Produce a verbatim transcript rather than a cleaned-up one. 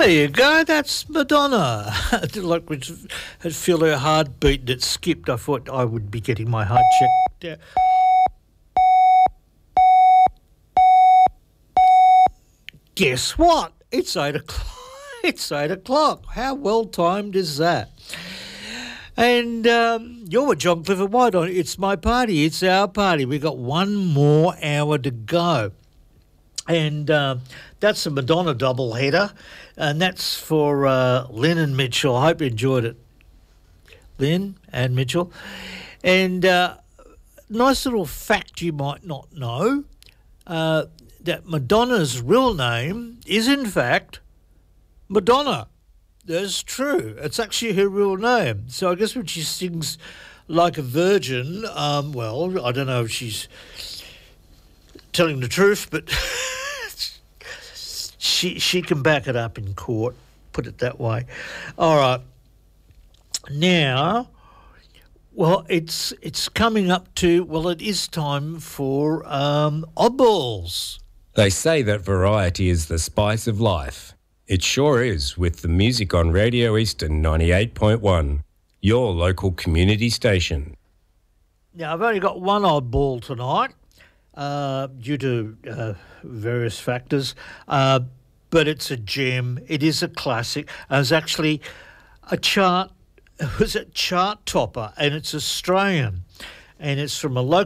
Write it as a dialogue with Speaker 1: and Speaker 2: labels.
Speaker 1: There you go, that's Madonna. Like, we had feel her heartbeat and it skipped. I thought I would be getting my heart checked. Yeah. Guess what? It's eight o'clock. It's eight o'clock. How well timed is that? And um, you're with John Clifford White on It's My Party. It's our party. We've got one more hour to go. And uh, that's a Madonna doubleheader. And that's for uh, Lynn and Mitchell. I hope you enjoyed it, Lynn and Mitchell. And uh, nice little fact you might not know, uh, that Madonna's real name is, in fact, Madonna. That's true. It's actually her real name. So I guess when she sings like a virgin, um, well, I don't know if she's telling the truth, but she she can back it up in court, put it that way. All right. Now, well, it's it's coming up to, well, it is time for um, oddballs.
Speaker 2: They say that variety is the spice of life. It sure is with the music on Radio Eastern ninety-eight point one, your local community station.
Speaker 1: Now, I've only got one oddball tonight uh, due to uh, various factors, uh, but it's a gem. It is a classic. And it's actually a chart, it was a chart topper, and it's Australian, and it's from a local